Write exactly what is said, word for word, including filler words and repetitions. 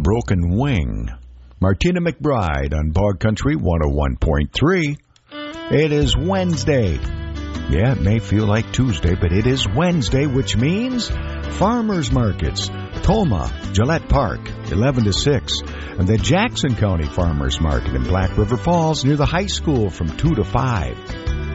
Broken Wing. Martina McBride on Bog Country one oh one point three. It is Wednesday. Yeah, it may feel like Tuesday, but it is Wednesday, which means farmers markets. Toma, Gillette Park, eleven to six. And the Jackson County Farmers Market in Black River Falls near the high school from two to five.